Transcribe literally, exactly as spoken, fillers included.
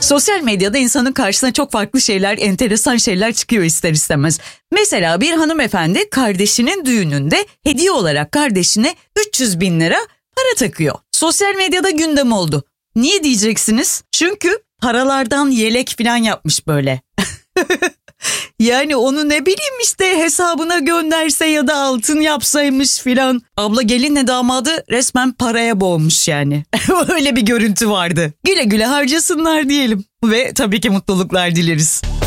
Sosyal medyada insanın karşısına çok farklı şeyler, enteresan şeyler çıkıyor ister istemez. Mesela bir hanımefendi kardeşinin düğününde hediye olarak kardeşine üç yüz bin lira para takıyor. Sosyal medyada gündem oldu. Niye diyeceksiniz? Çünkü paralardan yelek falan yapmış böyle. Yani onu ne bileyim işte hesabına gönderse ya da altın yapsaymış filan. Abla gelinle damadı resmen paraya boğmuş yani. Öyle bir görüntü vardı. Güle güle harcasınlar diyelim. Ve tabii ki mutluluklar dileriz.